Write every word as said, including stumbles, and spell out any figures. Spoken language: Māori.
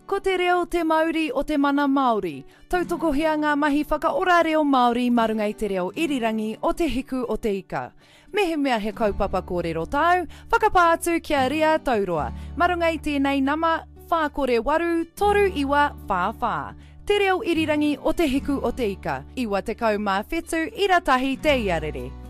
Ko te reo te Māori o te mana Māori. Tautoko hea ngā mahi whakaora reo Māori marunga i te reo irirangi o te hiku o te ika. Mehe mea he kaupapa kōrero tau, whakapātu kia ria tauroa. Marunga i tēnei nama, whākore waru, toru iwa, whāwhā. Te reo irirangi o te hiku o te ika. Iwa te kau mā whetu, ira tahi te iarere.